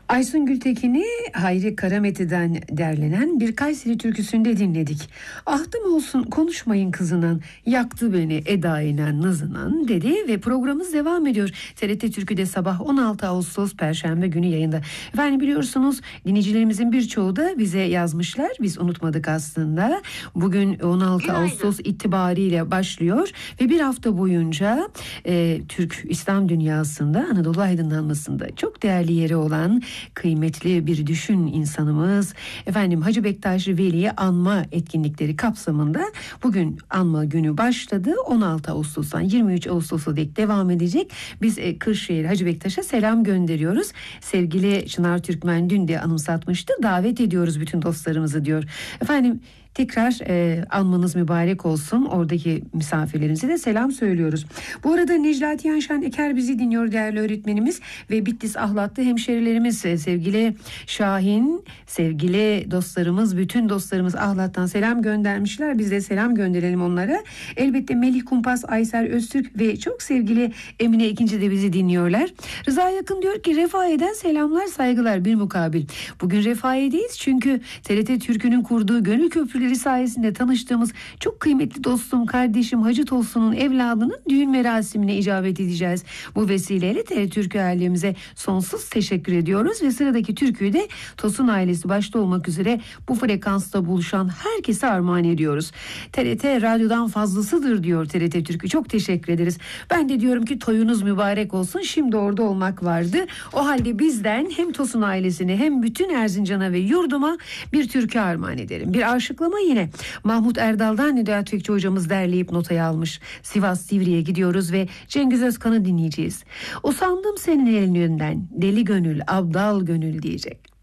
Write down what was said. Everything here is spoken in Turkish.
Aysun Gültekin'i Hayri Karamete'den derlenen bir Kayseri türküsünde dinledik. Ahtım olsun konuşmayın kızının, yaktı beni edayla nazının dedi ve programımız devam ediyor. TRT Türkü'de sabah 16 Ağustos Perşembe günü yayında. Efendim biliyorsunuz dinleyicilerimizin birçoğu da bize yazmışlar. Biz unutmadık aslında. Bugün 16 Günaydın. Ağustos itibariyle başlıyor ve bir hafta boyunca Türk İslam dünyasında Anadolu aydınlanmasında çok değerli yeri olan kıymetli bir düşün insanımız efendim Hacı Bektaş Veli'yi anma etkinlikleri kapsamında bugün anma günü başladı. 16 Ağustos'tan 23 Ağustos'a dek devam edecek. Biz Kırşehir Hacı Bektaş'a selam gönderiyoruz. Sevgili Çınar Türkmen dün de anımsatmıştı. Davet ediyoruz bütün dostlarımızı diyor. Efendim tekrar anmanız mübarek olsun. Oradaki misafirlerimize de selam söylüyoruz. Bu arada Neclati Yanşan Eker bizi dinliyor değerli öğretmenimiz ve Bitlis Ahlatlı hemşerilerimiz sevgili Şahin, sevgili dostlarımız, bütün dostlarımız Ahlat'tan selam göndermişler. Biz de selam gönderelim onlara. Elbette Melih Kumpas, Aysel Öztürk ve çok sevgili Emine İkinci de bizi dinliyorlar. Rıza Yakın diyor ki Refahiye'den selamlar saygılar bir mukabil. Bugün Refahiye'deyiz çünkü TRT Türkü'nün kurduğu gönül köprüleri sayesinde tanıştığımız çok kıymetli dostum, kardeşim Hacı Tosun'un evladının düğün merasimine icabet edeceğiz. Bu vesileyle TRT Türkü ailemize sonsuz teşekkür ediyoruz ve sıradaki türküyü de Tosun ailesi başta olmak üzere bu frekansta buluşan herkese armağan ediyoruz. TRT radyodan fazlasıdır diyor TRT Türkü. Çok teşekkür ederiz. Ben de diyorum ki toyunuz mübarek olsun. Şimdi orada olmak vardı. O halde bizden hem Tosun ailesine hem bütün Erzincan'a ve yurduma bir türkü armağan ederim. Bir aşıklama yine Mahmut Erdal'dan Nida Tüfekçi hocamız derleyip notaya almış. Sivas Sivri'ye gidiyoruz ve Cengiz Özkan'ı dinleyeceğiz. O sandım senin elinden deli gönül, abdal gönül diyecek.